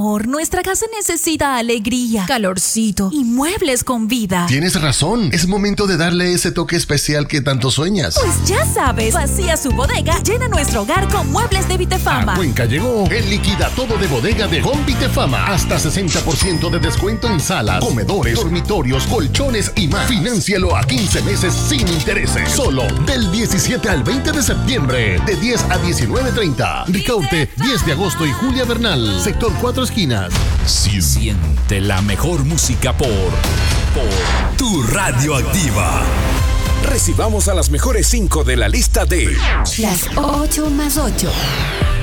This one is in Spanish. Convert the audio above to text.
amor, nuestra casa necesita alegría, calorcito y muebles con vida. Tienes razón, es momento de darle ese toque especial que tanto sueñas. Pues ya sabes, vacía su bodega, llena nuestro hogar con muebles de Vitefama. A Cuenca llegó el liquida todo de bodega de Home Vitefama. Hasta 60% de descuento en salas, comedores, dormitorios, colchones y más. Fináncialo a 15 meses sin intereses. Solo del 17 al 20 de septiembre, de 10 a 19:30. Ricaurte, 10 de agosto y Julia Bernal, sector 4 esquinas. Siente la mejor música por tu Radioactiva. Recibamos a las mejores 5 de la lista de Las 8 más 8.